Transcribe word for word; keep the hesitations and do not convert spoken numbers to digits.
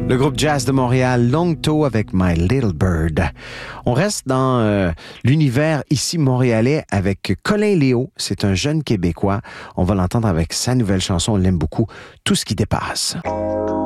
Le groupe jazz de Montréal, Longto avec My Little Bird. On reste dans euh, l'univers ici montréalais avec Colin Léo. C'est un jeune Québécois. On va l'entendre avec sa nouvelle chanson. On l'aime beaucoup. Tout ce qui dépasse.